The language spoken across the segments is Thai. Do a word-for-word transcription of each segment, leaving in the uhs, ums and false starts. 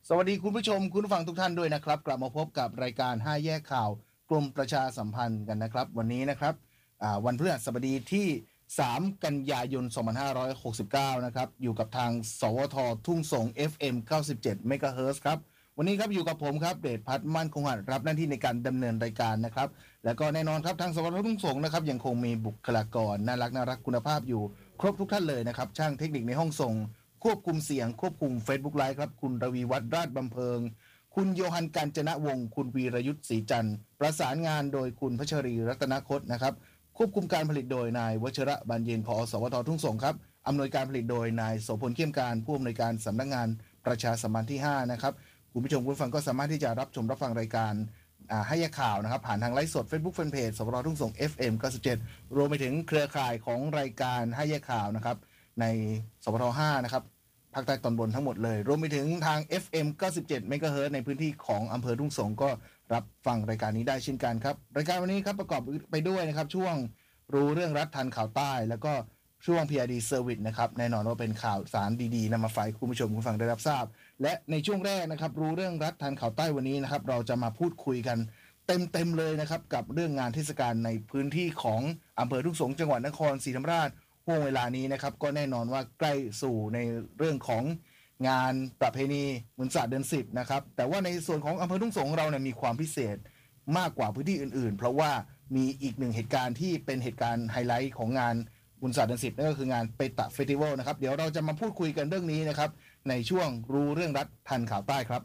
สวัสดีคุณผู้ชมคุณผู้ฟังทุกท่านด้วยนะครับกลับมาพบกับรายการห้าแยกข่าวกรมประชาสัมพันธ์กันนะครับวันนี้นะครับวันพฤหัสบดีที่สามกันยายนสองพันห้าร้อยหกสิบเก้านะครับอยู่กับทางสวททุ่งสง เอฟ เอ็ม เก้าสิบเจ็ด เมกะเฮิรตซ์ครับวันนี้ครับอยู่กับผมครับเดชพัฒน์มั่นคงหัดรับหน้าที่ในการดำเนินรายการนะครับแล้วก็แน่นอนครับทางสวททุ่งสงนะครับยังคงมีบุคลากรน่ารักน่ารักคุณภาพอยู่ครบทุกท่านเลยนะครับช่างเทคนิคในห้องส่งควบคุมเสียงควบคุม Facebook Live ครับคุณรวีวัฒน์ราชบำเพ็งคุณโยฮันกาญจนวงศ์คุณวีรยุทธ์ศรีจันทร์ประสานงานโดยคุณพัชรีรัตนคตนะครับควบคุมการผลิตโดยนายวชระบานเย็นผอ.สวททุ่งสงครับอำนวยการผลิตโดยนายโสพลเข้มการผู้อำนวยการสำนักงานประชาสัมพันธ์ที่ห้านะครับคุณผู้ชมคุณฟังก็สามารถที่จะรับชมรับฟังรายการให้ข่าวนะครับผ่านทางไลฟ์สด Facebook Fanpage สวททุ่งสง เอฟ เอ็ม เก้าสิบเจ็ดรวมไปถึงเครือข่ายของรายการให้ข่าวนะครับในสวทห้านะครับภาคใต้ตอนบนทั้งหมดเลยรวมไปถึงทาง เอฟ เอ็ม เก้าสิบเจ็ด เมกะเฮิรตซ์ในพื้นที่ของอำเภอทุ่งสงก็รับฟังรายการนี้ได้เช่นกันครับรายการวันนี้ครับประกอบไปด้วยนะครับช่วงรู้เรื่องรัฐทันข่าวใต้แล้วก็ช่วง พี อาร์ ดี Service นะครับแน่นอนว่าเป็นข่าวสารดีๆนำมาฝากคุณผู้ชมคุณฟังได้รับทราบและในช่วงแรกนะครับรู้เรื่องรัฐทันข่าวใต้วันนี้นะครับเราจะมาพูดคุยกันเต็มๆเลยนะครับกับเรื่องงานเทศกาลในพื้นที่ของอำเภอทุ่งสงจังหวัดนครศรีธรรมราชห่วงเวลานี้นะครับก็แน่นอนว่าใกล้สู่ในเรื่องของงานประเพณีบุญศาสตร์เดือนสิบนะครับแต่ว่าในส่วนของอำเภอทุ่งสงเราเนี่ยมีความพิเศษมากกว่าพื้นที่อื่นๆเพราะว่ามีอีกหนึ่งเหตุการณ์ที่เป็นเหตุการณ์ไฮไลท์ของงานบุญศาสตร์เดือนสิบนั่นก็คืองานเปตะเฟสติวัลนะครับเดี๋ยวเราจะมาพูดคุยกันเรื่องนี้นะครับในช่วงรู้เรื่องรัฐทันข่าวใต้ครับ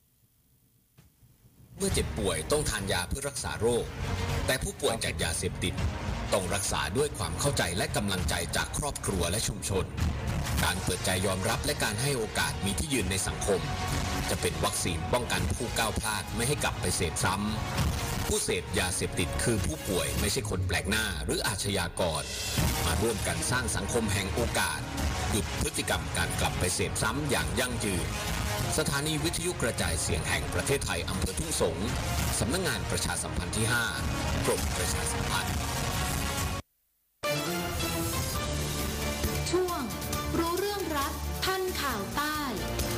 เมื่อเจ็บป่วยต้องทานยาเพื่อรักษาโรคแต่ผู้ป่วยจากยาเสพติดต้องรักษาด้วยความเข้าใจและกำลังใจจากครอบครัวและชุมชนการเปิดใจยอมรับและการให้โอกาสมีที่ยืนในสังคมจะเป็นวัคซีนป้องกันผู้ก้าวพลาดไม่ให้กลับไปเสพซ้ำผู้เสพยาเสพติดคือผู้ป่วยไม่ใช่คนแปลกหน้าหรืออาชญากรมาร่วมกันสร้างสังคมแห่งโอกาสหยุดพฤติกรรมการกลับไปเสพซ้ำอย่างยั่งยืนสถานีวิทยุกระจายเสียงแห่งประเทศไทยอำเภอทุ่งสงสำนักงานประชาสัมพันธ์ที่ห้ากรมประชาสัมพันธ์ช่วงรู้เรื่องรัฐทันข่าวใต้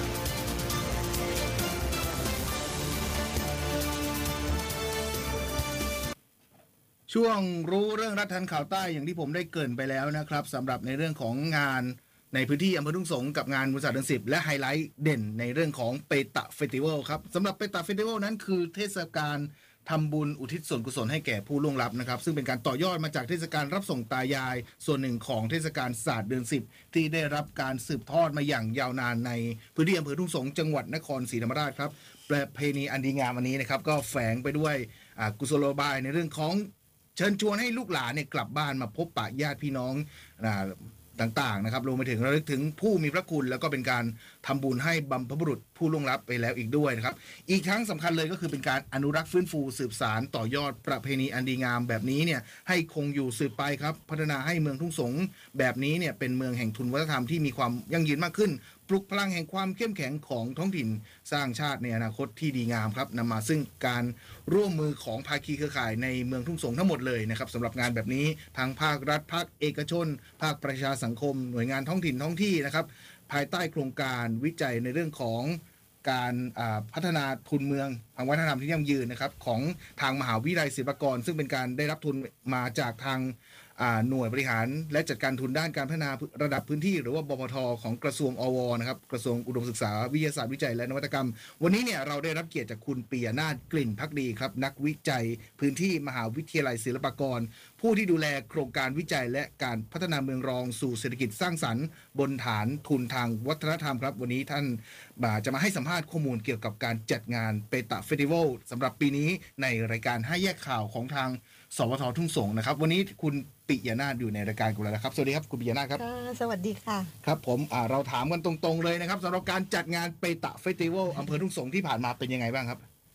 ช่วงรู้เรื่องรัฐทันข่าวใต้อย่างที่ผมได้เกริ่นไปแล้วนะครับสำหรับในเรื่องของงานในพื้นที่อำเภอทุ่งสงกับงานบุญศาสตร์เดือนสิบและไฮไลท์เด่นในเรื่องของเปตะเฟสติวัลครับสำหรับเปตะเฟสติวัลนั้นคือเทศกาลทำบุญอุทิศส่วนกุศลให้แก่ผู้ล่วงลับนะครับซึ่งเป็นการต่อยอดมาจากเทศกาลรับส่งตายายส่วนหนึ่งของเทศกาลศาสตร์เดือนสิบที่ได้รับการสืบทอดมาอย่างยาวนานในพื้นที่อำเภอทุ่งสงจังหวัดนครศรีธรรมราชครับประเพณีอันดีงามอันนี้นะครับก็แฝงไปด้วยกุศโลบายในเรื่องของเชิญชวนให้ลูกหลานเนี่ยกลับบ้านมาพบปะญาติพี่น้องต่างๆนะครับรวมไปถึงระลึกถึงผู้มีพระคุณแล้วก็เป็นการทำบุญให้บรรพบุรุษผู้ล่วงลับไปแล้วอีกด้วยนะครับอีกทั้งสำคัญเลยก็คือเป็นการอนุรักษ์ฟื้นฟูสืบสารต่อยอดประเพณีอันดีงามแบบนี้เนี่ยให้คงอยู่สืบไปครับพัฒนาให้เมืองทุ่งสงแบบนี้เนี่ยเป็นเมืองแห่งทุนวัฒนธรรมที่มีความยั่งยืนมากขึ้นปลุกพลังแห่งความเข้มแข็งของท้องถิ่นสร้างชาติในอนาคตที่ดีงามครับนำมาซึ่งการร่วมมือของภาคีเครือข่ายในเมืองทุ่งสงทั้งหมดเลยนะครับสำหรับงานแบบนี้ทางภาครัฐภาคเอกชนภาคประชาสังคมหน่วยงานท้องถิ่นท้องที่นะครับภายใต้โครงการวิจัยในเรื่องของการพัฒนาทุนเมืองทางวัฒนธรรมที่ยั่งยืนนะครับของทางมหาวิทยาลัยศิลปากรซึ่งเป็นการได้รับทุนมาจากทางหน่วยบริหารและจัดการทุนด้านการพัฒนาระดับพื้นที่หรือว่าบพท.ของกระทรวงอวนะครับกระทรวงอุดมศึกษาวิทยาศาสตร์วิจัยและนวัตกรรมวันนี้เนี่ยเราได้รับเกียรติจากคุณปิยนาถกลิ่นภักดีครับนักวิจัยพื้นที่มหาวิทยาลัยศิลปากรผู้ที่ดูแลโครงการวิจัยและการพัฒนาเมืองรองสู่เศรษฐกิจสร้างสรรค์บนฐานทุนทางวัฒนธรรมครับวันนี้ท่านจะมาให้สัมภาษณ์ข้อมูลเกี่ยวกับการจัดงานเปตะเฟสติวัลสำหรับปีนี้ในรายการห้าแยกข่าวของทางสวททุ่งสงนะครับวันนี้คุณปิยนาถอยู่ในรายการกันแล้วนะครับสวัสดีครับคุณปิยนาถครับสวัสดีค่ะครับผมเราถามกันตรงๆเลยนะครับสำหรับการจัดงานเปตะเฟสติวัลอำเภอทุ่งสงที่ผ่านมาเป็นยังไงบ้างครับ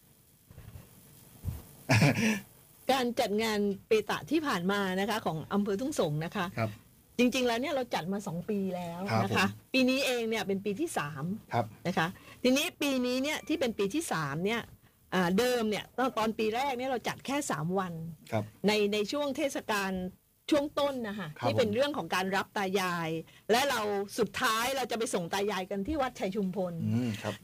การจัดงานเปตะที่ผ่านมานะคะของอำเภอทุ่งสงนะคะครับจริงๆแล้วเนี่ยเราจัดมาสองปีแล้วนะคะปีนี้เองเนี่ยเป็นปีที่สามนะคะทีนี้ปีนี้เนี่ยที่เป็นปีที่สามเนี่ยเดิมเนี่ยตอนตอนปีแรกเนี่ยเราจัดแค่สามวันในในช่วงเทศกาลช่วงต้นนะคะที่เป็นเรื่องของการรับตายายและเราสุดท้ายเราจะไปส่งตายายกันที่วัดชัยชุมพล